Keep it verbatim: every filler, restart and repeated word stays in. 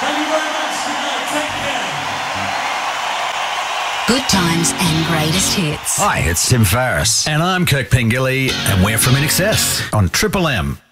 Thank you very much. Good night. Take care. Good times and greatest hits. Hi, it's Tim Farriss. And I'm Kirk Pengilly, and we're from In Excess on Triple M.